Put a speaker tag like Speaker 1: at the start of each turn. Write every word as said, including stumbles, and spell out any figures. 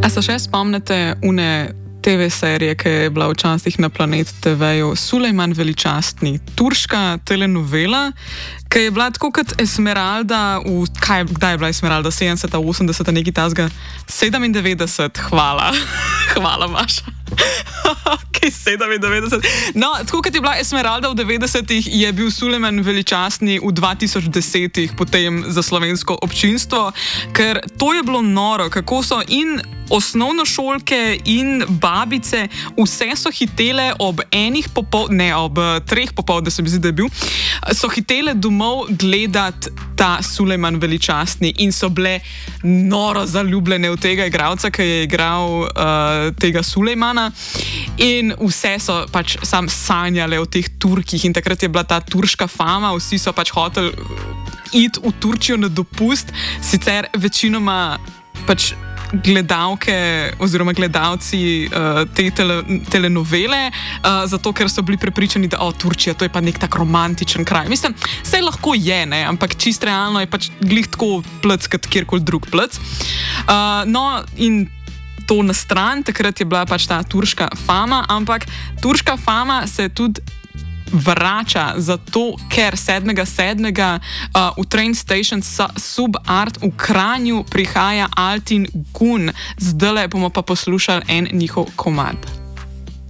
Speaker 1: A se še spomnite une te ve serije, ki je bila včasih na Planet te veju, Sulejman Veličastni, turška telenovela, ki je bila tako kot Esmeralda v, kaj, kdaj je bila Esmeralda, sedemdeseta, osemdeseta, nekaj tazga, sedemindevetdeset, hvala, hvala Maša. Ok, sedemindevetdeset. No, tako kot je bila Esmeralda v devetdesetih, je bil Sulejman Veličastni v dva tisoč desetih potem za slovensko občinstvo, ker to je bilo noro, kako so in osnovnošolke in babice, vse so hitele ob enih popol, ne, ob treh popoldne, se mi zdi, da je bil, so hitele domov gledati ta Sulejman Veličastni in so bile noro zaljubljene v tega igralca, ki je igral uh, tega Sulejmana, in vse so pač sam sanjale o teh Turkih in takrat je bila ta turška fama, vsi so pač hoteli iti v Turčijo na dopust, sicer večinoma pač gledalke oziroma gledalci uh, te tele, telenovele, uh, zato ker so bili prepričani, da o, Turčija, to je pa nek tak romantičen kraj. Mislim, vse lahko je, ne, ampak čist realno je pač glih tako plec, kot kjerkoli drug plec. Uh, no, in to na stran, takrat je bila pač ta turška fama, ampak turška fama se tudi vrača, zato ker sedmega sedmega uh, v Train Station Sub Art v Kranju prihaja Altin Gun. Zdajle bomo pa poslušali en njihov komad.